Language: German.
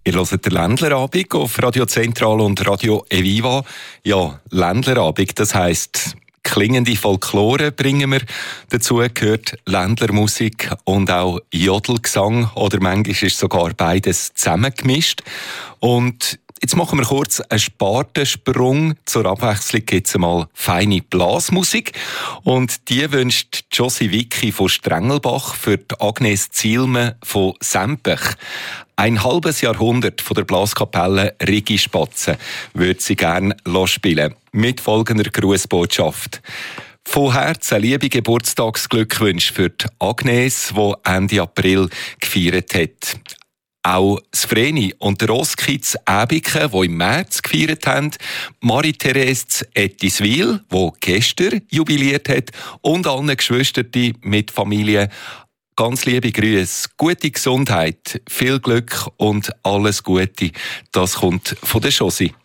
Ihr hört den Ländlerabend auf Radio Zentral und Radio Eviva. Ja, Ländlerabend, das heisst, klingende Folklore bringen wir. Dazu gehört Ländlermusik und auch Jodelgesang oder manchmal ist sogar beides zusammengemischt. Und jetzt machen wir kurz einen Spartensprung. Zur Abwechslung gibt es einmal feine Blasmusik. Und die wünscht Josie Wicki von Strengelbach für die Agnes Zielme von Sempech. Ein halbes Jahrhundert von der Blaskapelle Rigi Spatzen würde sie gerne spielen. Mit folgender Grußbotschaft. Von Herzen liebe Geburtstagsglückwünsche für die Agnes, die Ende April gefeiert hat. Auch das Vreni und der Roskids Äbike, die im März gefeiert haben, Marie-Therese Ettiswil, die gestern jubiliert hat, und allen Geschwistern mit Familie. Ganz liebe Grüße, gute Gesundheit, viel Glück und alles Gute. Das kommt von der Josie.